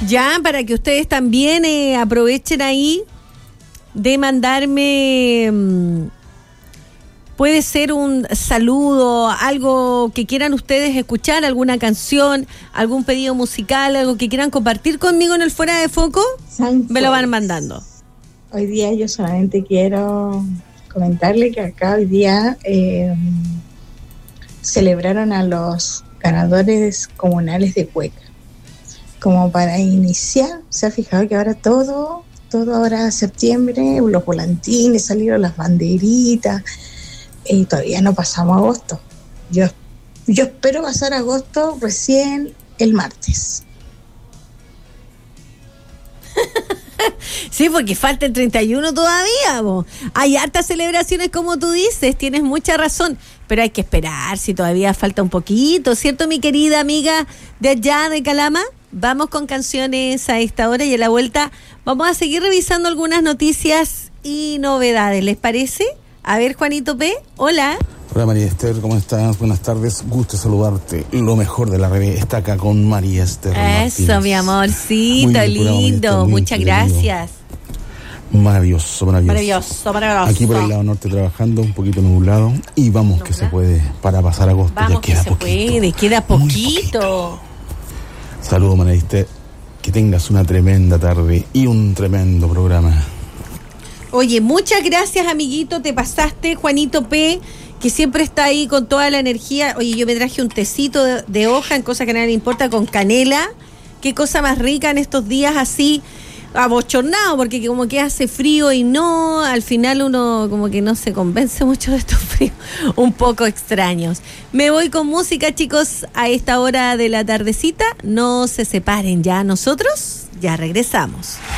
Ya, para que ustedes también aprovechen ahí de mandarme, puede ser un saludo, algo que quieran ustedes escuchar, alguna canción, algún pedido musical, algo que quieran compartir conmigo en el Fuera de Foco, me lo van mandando. Hoy día yo solamente quiero comentarle que acá hoy día celebraron a los ganadores comunales de cueca. Como para iniciar, se ha fijado que ahora todo ahora septiembre, los volantines, salieron las banderitas, y todavía no pasamos agosto. Yo espero pasar agosto recién el martes. Sí, porque falta el 31 todavía, bo. Hay hartas celebraciones como tú dices, tienes mucha razón, pero hay que esperar si todavía falta un poquito, ¿cierto, mi querida amiga de allá de Calama? Vamos con canciones a esta hora y a la vuelta vamos a seguir revisando algunas noticias y novedades, ¿les parece? A ver, Juanito P., hola. Hola María Esther, ¿cómo estás? Buenas tardes, gusto saludarte. Lo mejor de la red está acá con María Esther Eso, Martínez. mi amorcito, lindo, muchas gracias. Maravilloso. Aquí por el lado norte trabajando, un poquito nublado, y vamos que se puede para pasar agosto. Vamos, ya queda que se puede, queda poquito. Saludos, María Esther, que tengas una tremenda tarde y un tremendo programa. Oye, muchas gracias, amiguito, te pasaste, Juanito P., que siempre está ahí con toda la energía. Oye, yo me traje un tecito de hoja, en cosa que a nadie le importa, con canela. Qué cosa más rica en estos días así, abochornado, porque como que hace frío y no, al final uno como que no se convence mucho de estos fríos un poco extraños. Me voy con música, chicos, a esta hora de la tardecita. No se separen ya, nosotros ya regresamos.